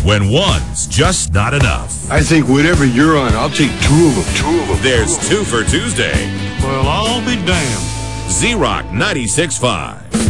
when one's just not enough. I think whatever you're on, I'll take two of them. There's two for Tuesday. Well, I'll be damned. Z-Rock 96.5.